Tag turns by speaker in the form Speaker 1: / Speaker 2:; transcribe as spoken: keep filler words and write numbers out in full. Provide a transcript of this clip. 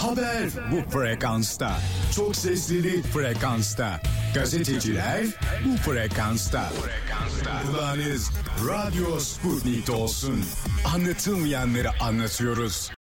Speaker 1: Haber bu frekansta. Çok seslili frekansta. Gazeteciler bu frekansta. Kulağınız Radyo Sputnik olsun. Anlatılmayanları anlatıyoruz.